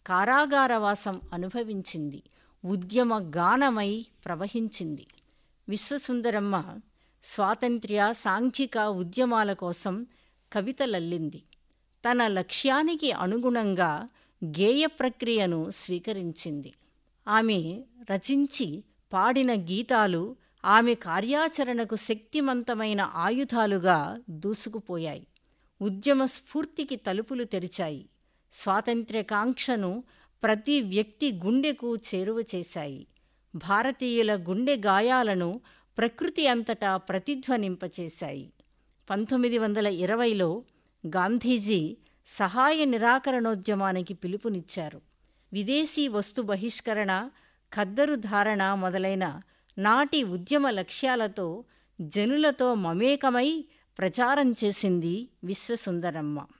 కారాగారవాసం అనుభవించింది. ఉద్యమ గానమై ప్రవహించింది. విశ్వసుందరమ్మ స్వాతంత్ర్య సాంఘిక ఉద్యమాల కోసం కవితలల్లింది. తన లక్ష్యానికి అనుగుణంగా గేయ ప్రక్రియను స్వీకరించింది. ఆమె రచించి పాడిన గీతాలు ఆమె కార్యాచరణకు శక్తిమంతమైన ఆయుధాలుగా దూసుకుపోయాయి. ఉద్యమ స్ఫూర్తికి తలుపులు తెరిచాయి. స్వాతంత్ర్యకాంక్షను ప్రతి వ్యక్తి గుండెకు చేరువ చేశాయి. భారతీయుల గుండె గాయాలను ప్రకృతి అంతటా ప్రతిధ్వనింపచేశాయి. 1920లో గాంధీజీ సహాయ నిరాకరణోద్యమానికి పిలుపునిచ్చారు. విదేశీ వస్తు బహిష్కరణ, ఖద్దరు ధారణ మొదలైన నాటి ఉద్యమ లక్ష్యాలతో జనులతో మమేకమై ప్రచారం చేసింది విశ్వసుందరమ్మ.